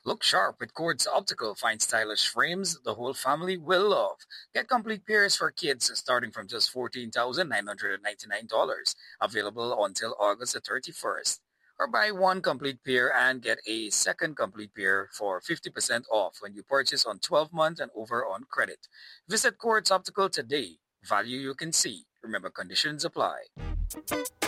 Look sharp with Quartz Optical. Find stylish frames the whole family will love. Get complete pairs for kids starting from just $14,999. Available until August the 31st. Or buy one complete pair and get a second complete pair for 50% off when you purchase on 12 months and over on credit. Visit Quartz Optical today. Value you can see. Remember, conditions apply.